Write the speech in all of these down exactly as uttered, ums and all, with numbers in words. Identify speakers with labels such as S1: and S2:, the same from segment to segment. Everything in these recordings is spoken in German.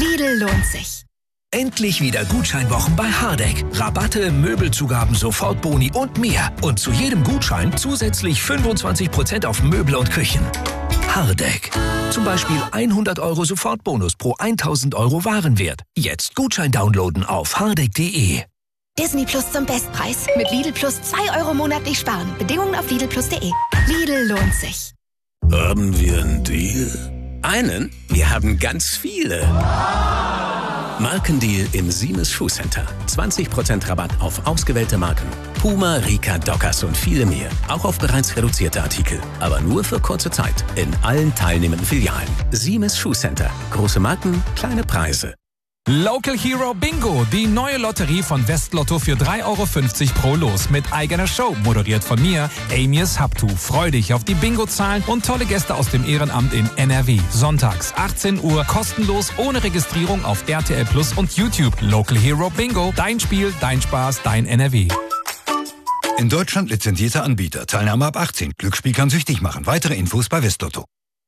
S1: Lidl lohnt sich.
S2: Endlich wieder Gutscheinwochen bei Hardegg. Rabatte, Möbelzugaben, Sofortboni und mehr. Und zu jedem Gutschein zusätzlich fünfundzwanzig Prozent auf Möbel und Küchen. Hardegg. Zum Beispiel hundert Euro Sofortbonus pro tausend Euro Warenwert. Jetzt Gutschein downloaden auf hardegg punkt de.
S1: Disney Plus zum Bestpreis. Mit Lidl Plus zwei Euro monatlich sparen. Bedingungen auf lidl plus punkt de. Lidl lohnt sich.
S3: Haben wir einen Deal? Einen? Wir haben ganz viele. Markendeal im Siemens Schuhcenter. zwanzig Prozent Rabatt auf ausgewählte Marken. Puma, Rika, Dockers und viele mehr. Auch auf bereits reduzierte Artikel. Aber nur für kurze Zeit. In allen teilnehmenden Filialen. Siemens Schuhcenter. Große Marken, kleine Preise.
S4: Local Hero Bingo, die neue Lotterie von Westlotto für drei Euro fünfzig pro Los mit eigener Show, moderiert von mir, Amias Habtu. Freu dich auf die Bingo-Zahlen und tolle Gäste aus dem Ehrenamt in N R W. Sonntags, achtzehn Uhr, kostenlos, ohne Registrierung auf R T L Plus und YouTube. Local Hero Bingo, dein Spiel, dein Spaß, dein N R W.
S5: In Deutschland lizenzierter Anbieter. Teilnahme ab achtzehn. Glücksspiel kann süchtig machen. Weitere Infos bei Westlotto.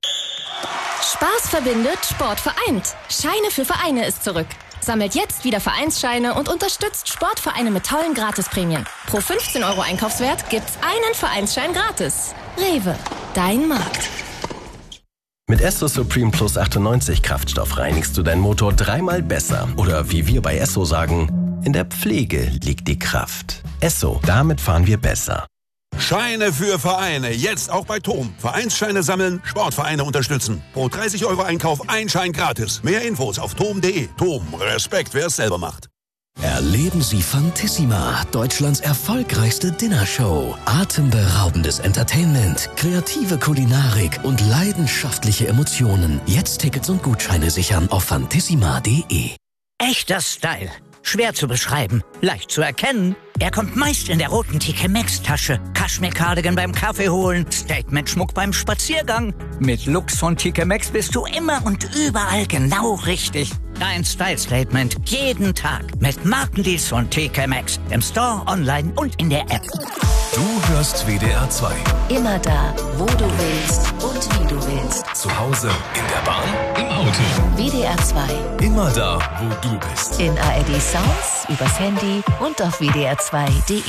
S6: Spaß verbindet, Sport vereint. Scheine für Vereine ist zurück. Sammelt jetzt wieder Vereinsscheine und unterstützt Sportvereine mit tollen Gratisprämien. Pro fünfzehn Euro Einkaufswert gibt's einen Vereinsschein gratis. Rewe, dein Markt.
S7: Mit Esso Supreme Plus achtundneunzig Kraftstoff reinigst du deinen Motor dreimal besser. Oder wie wir bei Esso sagen, in der Pflege liegt die Kraft. Esso, damit fahren wir besser.
S8: Scheine für Vereine, jetzt auch bei Tom. Vereinsscheine sammeln, Sportvereine unterstützen. Pro dreißig Euro Einkauf ein Schein gratis. Mehr Infos auf tom punkt de. Tom, Respekt, wer es selber macht.
S2: Erleben Sie Fantissima, Deutschlands erfolgreichste Dinnershow. Atemberaubendes Entertainment, kreative Kulinarik und leidenschaftliche Emotionen. Jetzt Tickets und Gutscheine sichern auf fantissima punkt de.
S9: Echter Style. Schwer zu beschreiben, leicht zu erkennen. Er kommt meist in der roten T K Maxx-Tasche. Kaschmir-Cardigan beim Kaffee holen, Statement-Schmuck beim Spaziergang. Mit Looks von T K Maxx bist du immer und überall genau richtig. Dein Style-Statement jeden Tag mit Markendeals von T K Maxx. Im Store, online und in der App.
S2: Du hörst W D R zwei.
S6: Immer da, wo du willst und wie du willst.
S2: Zu Hause, in der Bahn, im Auto.
S6: W D R zwei.
S2: Immer da, wo du bist.
S6: In A R D Sounds, übers Handy und auf w d r zwei punkt de.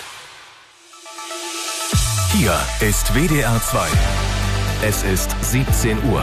S2: Hier ist W D R zwei. Es ist siebzehn Uhr.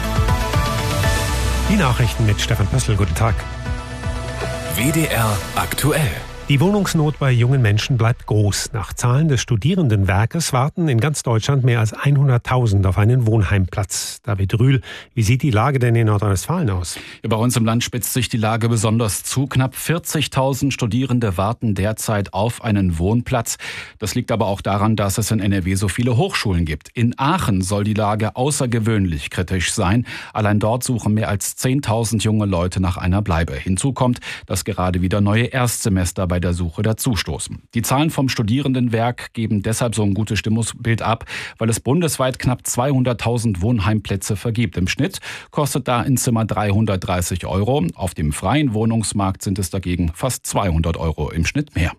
S10: Die Nachrichten mit Stefan Pössl. Guten Tag.
S2: W D R aktuell.
S10: Die Wohnungsnot bei jungen Menschen bleibt groß. Nach Zahlen des Studierendenwerkes warten in ganz Deutschland mehr als hunderttausend auf einen Wohnheimplatz. David Rühl, wie sieht die Lage denn in Nordrhein-Westfalen aus?
S11: Ja, bei uns im Land spitzt sich die Lage besonders zu. Knapp vierzigtausend Studierende warten derzeit auf einen Wohnplatz. Das liegt aber auch daran, dass es in N R W so viele Hochschulen gibt. In Aachen soll die Lage außergewöhnlich kritisch sein. Allein dort suchen mehr als zehntausend junge Leute nach einer Bleibe. Hinzu kommt, dass gerade wieder neue Erstsemester bei der Suche dazustoßen. Die Zahlen vom Studierendenwerk geben deshalb so ein gutes Stimmungsbild ab, weil es bundesweit knapp zweihunderttausend Wohnheimplätze vergibt. Im Schnitt kostet da ein Zimmer dreihundertdreißig Euro. Auf dem freien Wohnungsmarkt sind es dagegen fast zweihundert Euro im Schnitt mehr.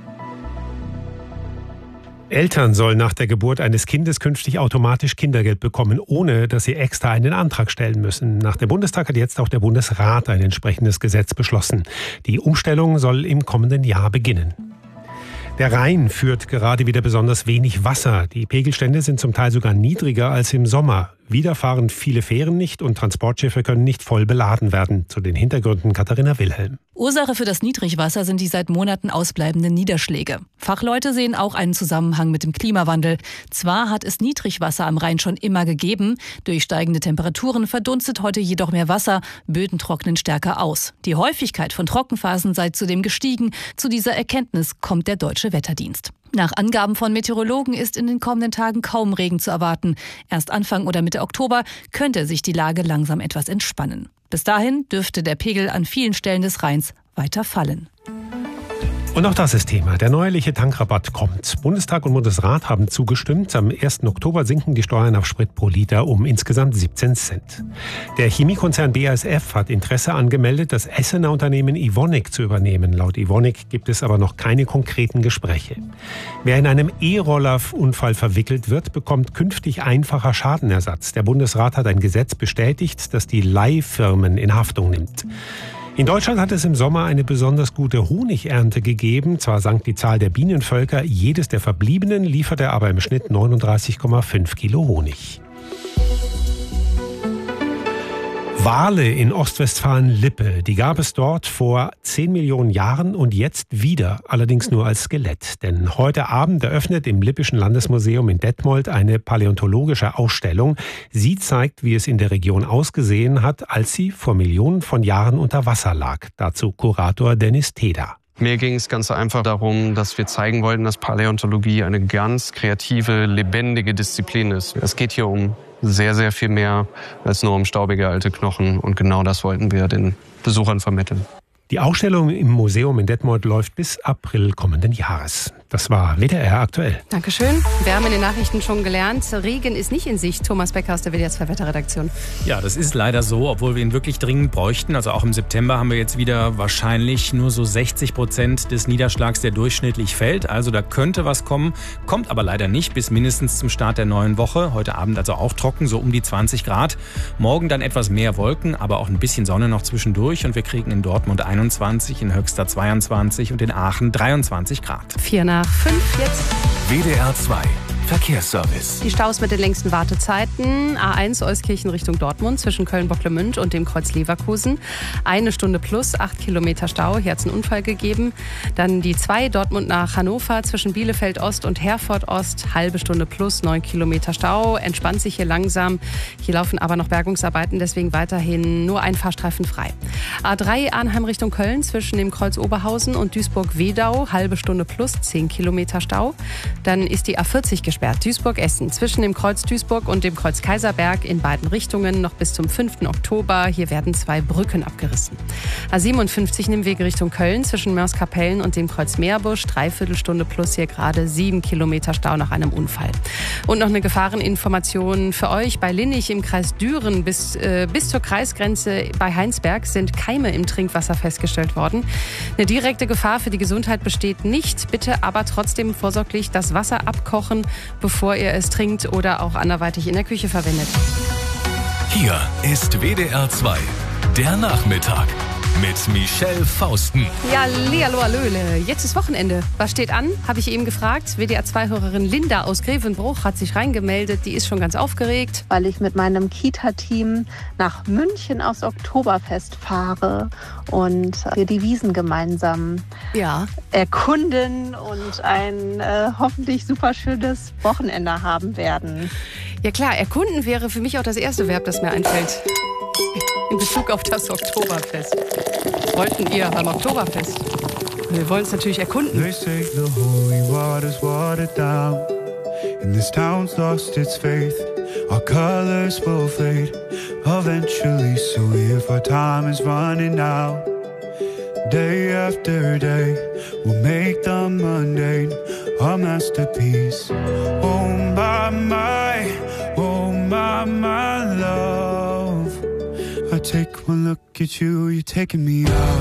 S10: Eltern sollen nach der Geburt eines Kindes künftig automatisch Kindergeld bekommen, ohne dass sie extra einen Antrag stellen müssen. Nach dem Bundestag hat jetzt auch der Bundesrat ein entsprechendes Gesetz beschlossen. Die Umstellung soll im kommenden Jahr beginnen. Der Rhein führt gerade wieder besonders wenig Wasser. Die Pegelstände sind zum Teil sogar niedriger als im Sommer. Wieder fahren viele Fähren nicht und Transportschiffe können nicht voll beladen werden. Zu den Hintergründen Katharina Wilhelm.
S12: Ursache für das Niedrigwasser sind die seit Monaten ausbleibenden Niederschläge. Fachleute sehen auch einen Zusammenhang mit dem Klimawandel. Zwar hat es Niedrigwasser am Rhein schon immer gegeben, durch steigende Temperaturen verdunstet heute jedoch mehr Wasser, Böden trocknen stärker aus. Die Häufigkeit von Trockenphasen sei zudem gestiegen. Zu dieser Erkenntnis kommt der Deutsche Wetterdienst. Nach Angaben von Meteorologen ist in den kommenden Tagen kaum Regen zu erwarten. Erst Anfang oder Mitte Oktober könnte sich die Lage langsam etwas entspannen. Bis dahin dürfte der Pegel an vielen Stellen des Rheins weiter fallen.
S10: Und auch das ist Thema. Der neuerliche Tankrabatt kommt. Bundestag und Bundesrat haben zugestimmt. Am ersten Oktober sinken die Steuern auf Sprit pro Liter um insgesamt siebzehn Cent. Der Chemiekonzern B A S F hat Interesse angemeldet, das Essener Unternehmen Evonik zu übernehmen. Laut Evonik gibt es aber noch keine konkreten Gespräche. Wer in einem E-Roller-Unfall verwickelt wird, bekommt künftig einfacher Schadenersatz. Der Bundesrat hat ein Gesetz bestätigt, das die Leihfirmen in Haftung nimmt. In Deutschland hat es im Sommer eine besonders gute Honigernte gegeben. Zwar sank die Zahl der Bienenvölker, jedes der Verbliebenen lieferte aber im Schnitt neununddreißig Komma fünf Kilo Honig. Wale in Ostwestfalen-Lippe, die gab es dort vor zehn Millionen Jahren und jetzt wieder, allerdings nur als Skelett. Denn heute Abend eröffnet im Lippischen Landesmuseum in Detmold eine paläontologische Ausstellung. Sie zeigt, wie es in der Region ausgesehen hat, als sie vor Millionen von Jahren unter Wasser lag. Dazu Kurator Dennis Teda.
S13: Mir ging es ganz einfach darum, dass wir zeigen wollten, dass Paläontologie eine ganz kreative, lebendige Disziplin ist. Es geht hier um sehr, sehr viel mehr als nur um staubige alte Knochen. Und genau das wollten wir den Besuchern vermitteln.
S10: Die Ausstellung im Museum in Detmold läuft bis April kommenden Jahres. Das war W D R aktuell.
S14: Dankeschön. Wir haben in den Nachrichten schon gelernt, Regen ist nicht in Sicht. Thomas Becker aus der W D R zwei Wetterredaktion.
S15: Ja, das ist leider so, obwohl wir ihn wirklich dringend bräuchten. Also auch im September haben wir jetzt wieder wahrscheinlich nur so sechzig Prozent des Niederschlags, der durchschnittlich fällt. Also da könnte was kommen, kommt aber leider nicht bis mindestens zum Start der neuen Woche. Heute Abend also auch trocken, so um die zwanzig Grad. Morgen dann etwas mehr Wolken, aber auch ein bisschen Sonne noch zwischendurch. Und wir kriegen in Dortmund einundzwanzig, in Höxter zweiundzwanzig und in Aachen dreiundzwanzig Grad.
S14: Vier nach fünf jetzt.
S2: W D R zwei Verkehrsservice.
S14: Die Staus mit den längsten Wartezeiten. A eins Euskirchen Richtung Dortmund zwischen Köln-Bocklemünd und dem Kreuz Leverkusen. Eine Stunde plus, acht Kilometer Stau. Hier hat es einen Unfall gegeben. Dann die zwei Dortmund nach Hannover zwischen Bielefeld Ost und Herford Ost. Halbe Stunde plus, neun Kilometer Stau. Entspannt sich hier langsam. Hier laufen aber noch Bergungsarbeiten, deswegen weiterhin nur ein Fahrstreifen frei. A drei Arnheim Richtung Köln zwischen dem Kreuz Oberhausen und Duisburg-Wedau. Halbe Stunde plus, zehn Kilometer Stau. Dann ist die A vierzig gesperrt. Duisburg-Essen zwischen dem Kreuz Duisburg und dem Kreuz Kaiserberg in beiden Richtungen noch bis zum fünften Oktober. Hier werden zwei Brücken abgerissen. A siebenundfünfzig im Weg Richtung Köln zwischen Mörs-Kapellen und dem Kreuz Meerbusch. Dreiviertelstunde plus hier gerade sieben Kilometer Stau nach einem Unfall. Und noch eine Gefahreninformation für euch. Bei Linnich im Kreis Düren bis, äh, bis zur Kreisgrenze bei Heinsberg sind Keime im Trinkwasser festgestellt worden. Eine direkte Gefahr für die Gesundheit besteht nicht. Bitte aber trotzdem vorsorglich das Wasser abkochen, bevor ihr es trinkt oder auch anderweitig in der Küche verwendet.
S2: Hier ist W D R zwei, der Nachmittag mit Michelle Fausten.
S14: Ja, Hallihallo, Hallöle. Jetzt ist Wochenende. Was steht an? Habe ich eben gefragt. W D R zwei Hörerin Linda aus Grevenbruch hat sich reingemeldet. Die ist schon ganz aufgeregt.
S16: Weil ich mit meinem Kita-Team nach München aufs Oktoberfest fahre und wir die Wiesn gemeinsam
S14: ja.
S16: erkunden und ein äh, hoffentlich super schönes Wochenende haben werden.
S14: Ja klar, erkunden wäre für mich auch das erste Verb, das mir einfällt. In Bezug auf das Oktoberfest. Wollten ihr beim Oktoberfest? Wir wollen es natürlich erkunden.
S17: They say the holy water's watered down, and this town's lost its faith. Our colors will fade eventually, so if our time is running out, day after day, we'll make the mundane our masterpiece. Oh my, my, oh my, my love. I take one look at you, you're taking me out.